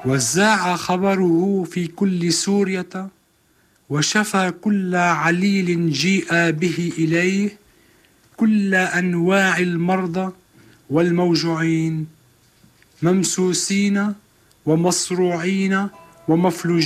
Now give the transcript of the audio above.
وزاع خبره في كل سورية، وشفى كل عليل جيء به إليه، كل أنواع المرضى والموجوعين، ممسوسين ومصروعين ومفلوجين.